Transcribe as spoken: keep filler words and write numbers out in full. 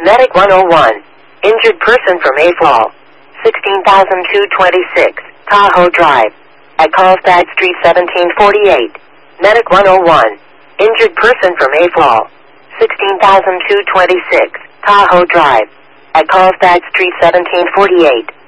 Medic one oh one. Injured person from A F A L. sixteen thousand two hundred twenty-six, Tahoe Drive. At Carlstad Street seventeen forty-eight. Medic one oh one. Injured person from A F A L. sixteen thousand two hundred twenty-six, Tahoe Drive. At Carlstad Street seventeen forty-eight.